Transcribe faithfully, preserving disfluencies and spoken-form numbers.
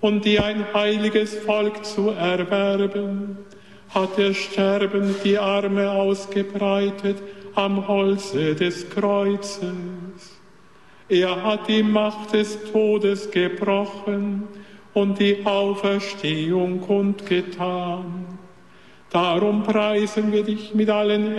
und die ein heiliges Volk zu erwerben, hat er sterbend die Arme ausgebreitet am Holze des Kreuzes. Er hat die Macht des Todes gebrochen und die Auferstehung kundgetan. Darum preisen wir dich mit allen